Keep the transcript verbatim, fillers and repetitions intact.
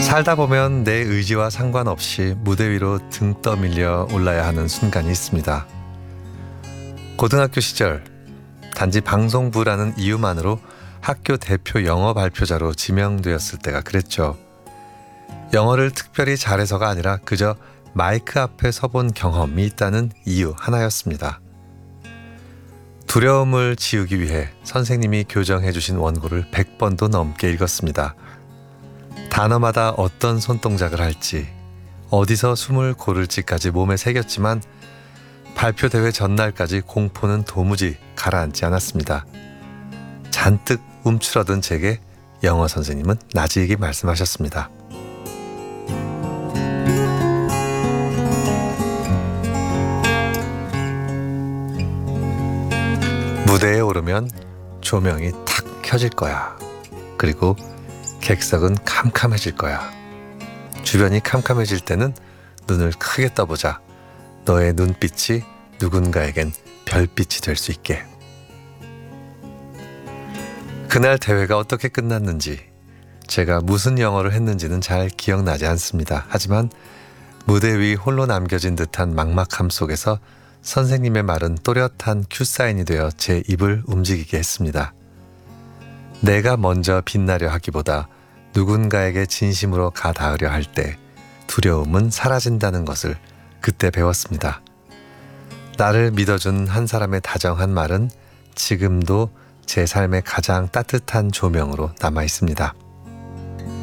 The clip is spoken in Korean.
살다 보면 내 의지와 상관없이 무대 위로 등 떠밀려 올라야 하는 순간이 있습니다. 고등학교 시절 단지 방송부라는 이유만으로 학교 대표 영어 발표자로 지명되었을 때가 그랬죠. 영어를 특별히 잘해서가 아니라 그저 마이크 앞에 서본 경험이 있다는 이유 하나였습니다. 두려움을 지우기 위해 선생님이 교정해 주신 원고를 백 번도 넘게 읽었습니다. 단어마다 어떤 손동작을 할지, 어디서 숨을 고를지까지 몸에 새겼지만 발표 대회 전날까지 공포는 도무지 가라앉지 않았습니다. 잔뜩 움츠러든 제게 영어 선생님은 나지에게 말씀하셨습니다. 무대에 오르면 조명이 탁 켜질 거야. 그리고 객석은 캄캄해질 거야. 주변이 캄캄해질 때는 눈을 크게 떠보자. 너의 눈빛이 누군가에겐 별빛이 될 수 있게. 그날 대회가 어떻게 끝났는지, 제가 무슨 영어를 했는지는 잘 기억나지 않습니다. 하지만 무대 위 홀로 남겨진 듯한 막막함 속에서 선생님의 말은 또렷한 큐사인이 되어 제 입을 움직이게 했습니다. 내가 먼저 빛나려 하기보다 누군가에게 진심으로 가 닿으려 할 때 두려움은 사라진다는 것을 그때 배웠습니다. 나를 믿어준 한 사람의 다정한 말은 지금도 제 삶의 가장 따뜻한 조명으로 남아 있습니다.